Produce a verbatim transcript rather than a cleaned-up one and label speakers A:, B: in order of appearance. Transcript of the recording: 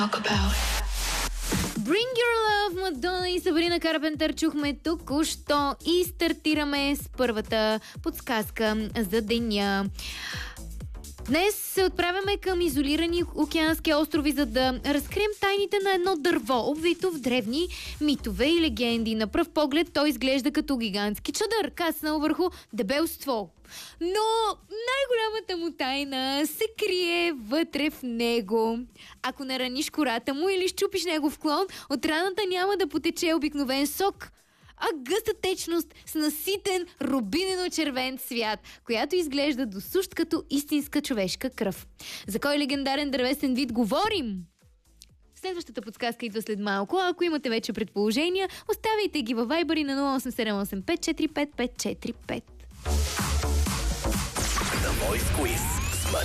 A: Bring Your Love, Мадона и Сабрина Карпентър чухме току-що и стартираме с първата подсказка за деня. Днес се отправяме към изолирани океански острови, за да разкрием тайните на едно дърво, обвито в древни митове и легенди. На пръв поглед той изглежда като гигантски чадър, каснал върху дебел ствол. Но най-голямата му тайна се крие вътре в него. Ако нараниш кората му или щупиш негов клон, от раната няма да потече обикновен сок, а гъста течност с наситен рубинено-червен цвят, която изглежда досущ като истинска човешка кръв. За кой легендарен дървесен вид говорим? Следващата подсказка идва след малко. Ако имате вече предположения, оставяйте ги във Viber на нула осем седем осем пет четири пет пет четири пет.
B: The Voice Quiz.